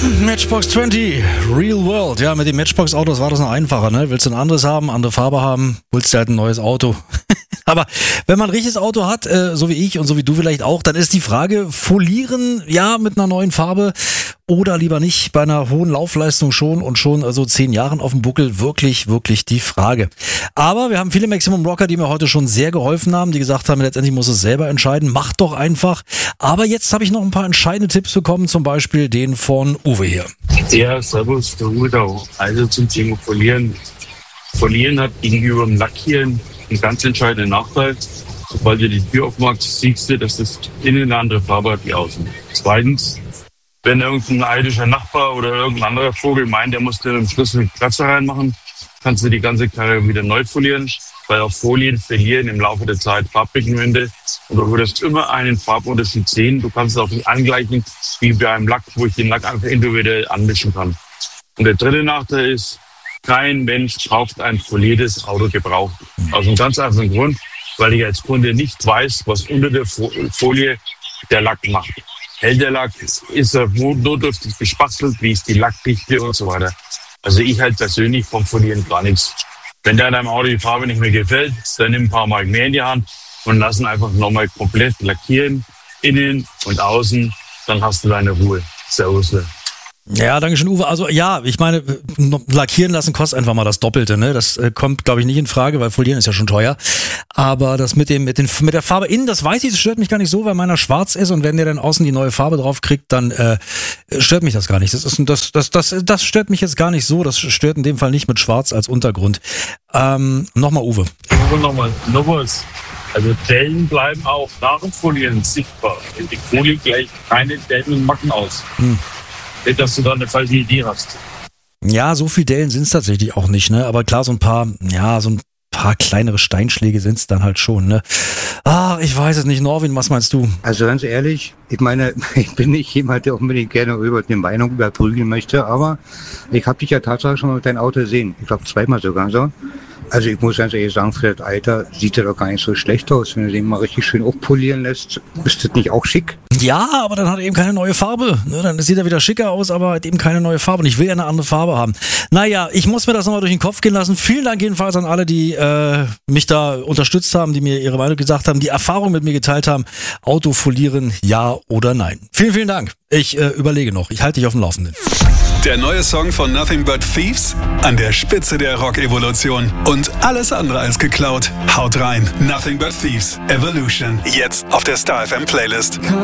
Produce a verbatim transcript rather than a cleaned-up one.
Matchbox zwanzig, Real World. Ja, mit den Matchbox-Autos war das noch einfacher, ne? Willst du ein anderes haben, andere Farbe haben, holst du halt ein neues Auto. Aber wenn man ein richtiges Auto hat, äh, so wie ich und so wie du vielleicht auch, dann ist die Frage, folieren, ja, mit einer neuen Farbe oder lieber nicht, bei einer hohen Laufleistung schon und schon also zehn Jahren auf dem Buckel, wirklich, wirklich die Frage. Aber wir haben viele Maximum Rocker, die mir heute schon sehr geholfen haben, die gesagt haben, letztendlich muss es selber entscheiden, mach doch einfach. Aber jetzt habe ich noch ein paar entscheidende Tipps bekommen, zum Beispiel den von Uwe hier. Ja, servus, der Uwe da. Also zum Thema Folieren. Folieren hat gegenüber dem Lackieren einen ganz entscheidenden Nachteil. Sobald du die Tür aufmachst, siehst du, dass das innen eine andere Farbe hat wie außen. Zweitens, wenn irgendein eidischer Nachbar oder irgendein anderer Vogel meint, der muss dir im Schlüssel Kratzer reinmachen, kannst du die ganze Karre wieder neu folieren, weil auch Folien verlieren im Laufe der Zeit Farbpigmente und du würdest immer einen Farbunterschied sehen. Du kannst es auch nicht angleichen wie bei einem Lack, wo ich den Lack einfach individuell anmischen kann. Und der dritte Nachteil ist, kein Mensch kauft ein foliertes Auto gebraucht. Aus einem ganz einfachen Grund, weil ich als Kunde nicht weiß, was unter der Folie der Lack macht. Hält der Lack, ist er notdürftig gespachselt, wie ist die Lackdichte und so weiter. Also ich halt persönlich vom Folieren gar nichts. Wenn dir deinem Auto die Farbe nicht mehr gefällt, dann nimm ein paar Mal mehr in die Hand und lass ihn einfach nochmal komplett lackieren, innen und außen, dann hast du deine Ruhe. Servus. Ja, danke schön, Uwe. Also ja, ich meine, lackieren lassen kostet einfach mal das Doppelte, ne? Das äh, kommt, glaube ich, nicht in Frage, weil folieren ist ja schon teuer. Aber das mit dem, mit den, mit der Farbe innen, das weiß ich, das stört mich gar nicht so, weil meiner schwarz ist und wenn der dann außen die neue Farbe drauf kriegt, dann äh, stört mich das gar nicht. Das ist, das, das, das, das stört mich jetzt gar nicht so. Das stört in dem Fall nicht mit Schwarz als Untergrund. Ähm, nochmal Uwe. Uwe nochmal, noch was. Also Dellen bleiben auch nach dem Folieren sichtbar. Die Folie gleicht keine Dellen und Macken aus. Hm. Dass du da eine falsche Idee hast. Ja, so viel Dellen sind es tatsächlich auch nicht, ne? Aber klar, so ein paar, ja, so ein paar kleinere Steinschläge sind es dann halt schon, ne? Ah, ich weiß es nicht. Norwin, was meinst du? Also ganz ehrlich, ich meine, ich bin nicht jemand, der unbedingt gerne über die Meinung überprügeln möchte, aber ich habe dich ja tatsächlich schon mal mit deinem Auto gesehen. Ich glaube zweimal sogar so. Also ich muss ganz ehrlich sagen, für das Alter sieht er doch gar nicht so schlecht aus. Wenn du den mal richtig schön aufpolieren lässt, ist das nicht auch schick? Ja, aber dann hat er eben keine neue Farbe. Ne? Dann sieht er wieder schicker aus, aber hat eben keine neue Farbe. Und ich will ja eine andere Farbe haben. Naja, ich muss mir das nochmal durch den Kopf gehen lassen. Vielen Dank jedenfalls an alle, die äh, mich da unterstützt haben, die mir ihre Meinung gesagt haben, die Erfahrung mit mir geteilt haben. Auto folieren, ja oder nein. Vielen, vielen Dank. Ich äh, überlege noch. Ich halte dich auf dem Laufenden. Der neue Song von Nothing But Thieves an der Spitze der Rock-Evolution. Und alles andere als geklaut. Haut rein. Nothing But Thieves Evolution. Jetzt auf der Star F M Playlist.